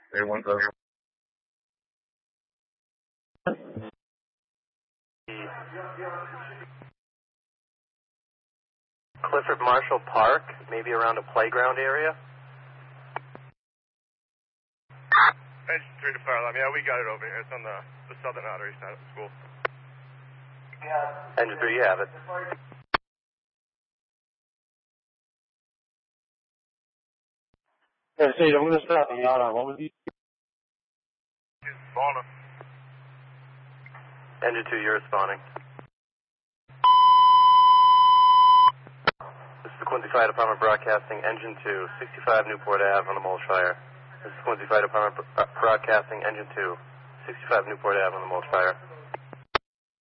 They want the... Clifford Marshall Park, maybe around a playground area. Engine 3 to fire alarm. Yeah, we got it over here. It's on the southern outer east side of the school. Engine 3, you have it. Yeah, Steve, I'm going to start the yard on. What was he? Spawner. Engine 2, you're responding. This is the Quincy Fire Department broadcasting Engine 2, 65 Newport Ave on the Mulch Fire. This is Quincy Fire Department broadcasting Engine 2, 65 Newport Ave on the Mulch Fire.